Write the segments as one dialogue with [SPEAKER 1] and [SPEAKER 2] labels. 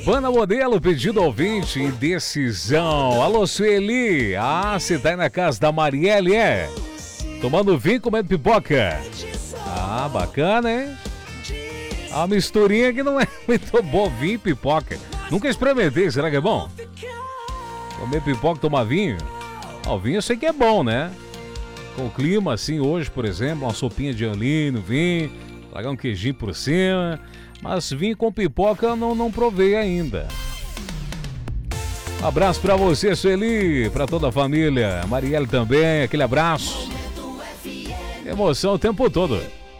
[SPEAKER 1] Banda Modelo, pedido ouvinte, indecisão. Alô, Sueli. Você tá aí na casa da Marielle, é? Tomando vinho, comendo pipoca. Bacana, hein? A misturinha que não é muito bom, vinho e pipoca. Nunca experimentei, será que é bom? Comer pipoca, tomar vinho? O vinho eu sei que é bom, né? Com o clima assim hoje, por exemplo, uma sopinha de anilino, vinho, largar um queijinho por cima. Mas vinho com pipoca eu não provei ainda. Um abraço pra você, Sueli, pra toda a família. Marielle também, aquele abraço. Emoção o tempo todo.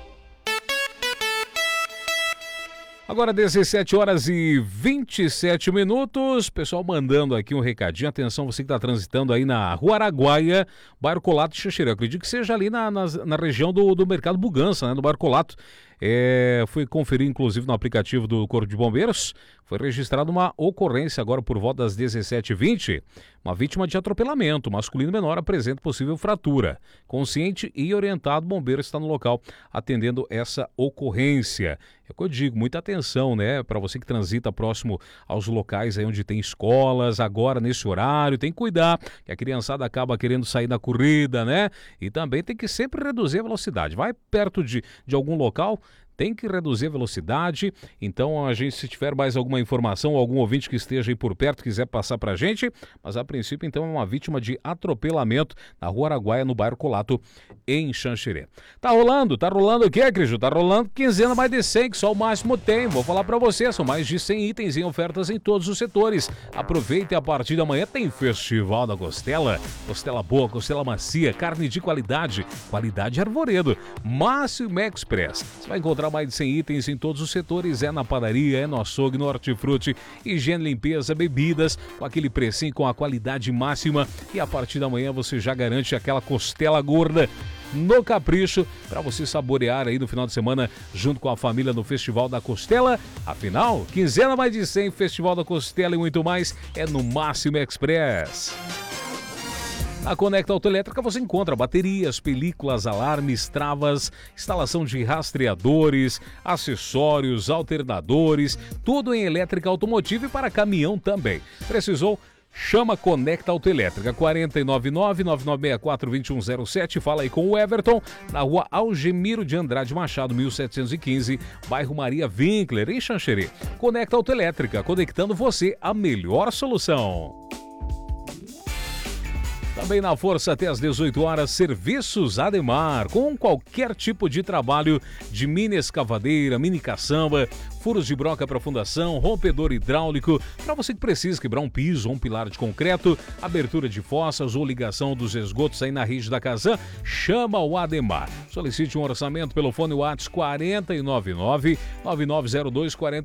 [SPEAKER 1] Agora 17 horas e 27 minutos, pessoal mandando aqui um recadinho, atenção você que está transitando aí na Rua Araguaia, bairro Colato de Xanxerê, eu acredito que seja ali na região do Mercado Bugança, né, do bairro Colato. Fui conferir inclusive no aplicativo do Corpo de Bombeiros, foi registrada uma ocorrência agora por volta das 17h20, uma vítima de atropelamento, masculino menor apresenta possível fratura. Consciente e orientado, o bombeiro está no local atendendo essa ocorrência. É o que eu digo, muita atenção, né, para você que transita próximo aos locais aí onde tem escolas, agora nesse horário, tem que cuidar, que a criançada acaba querendo sair da corrida, né, e também tem que sempre reduzir a velocidade. Vai perto de algum local, tem que reduzir a velocidade. Então, a gente, se tiver mais alguma informação, algum ouvinte que esteja aí por perto, quiser passar pra gente, mas a princípio, então, é uma vítima de atropelamento na Rua Araguaia, no bairro Colato, em Xanxerê. Tá rolando o quê, Cristo? Tá rolando quinzena mais de 100, que só o máximo tem. Vou falar pra você, são mais de 100 itens em ofertas em todos os setores. Aproveite, a partir da manhã tem Festival da Costela. Costela boa, costela macia, carne de qualidade, qualidade Arvoredo. Máximo Express. Você vai encontrar mais de 100 itens em todos os setores, é na padaria, é no açougue, no hortifruti, higiene, limpeza, bebidas, com aquele precinho, com a qualidade máxima, e a partir da manhã você já garante aquela costela gorda no capricho, para você saborear aí no final de semana junto com a família no Festival da Costela. Afinal, quinzena mais de 100, Festival da Costela e muito mais é no Máximo Express. Na Conecta Autoelétrica você encontra baterias, películas, alarmes, travas, instalação de rastreadores, acessórios, alternadores, tudo em elétrica automotiva e para caminhão também. Precisou? Chama Conecta Autoelétrica, 499-9964-2107. Fala aí com o Everton, na Rua Algemiro de Andrade Machado, 1715, bairro Maria Winkler, em Xanxerê. Conecta Autoelétrica, conectando você à melhor solução. Também na Força até às 18 horas, Serviços Ademar, com qualquer tipo de trabalho de mini escavadeira, mini caçamba, furos de broca para fundação, rompedor hidráulico, para você que precisa quebrar um piso ou um pilar de concreto, abertura de fossas ou ligação dos esgotos aí na rede da Casan, chama o Ademar. Solicite um orçamento pelo fone WhatsApp 499-9902-40.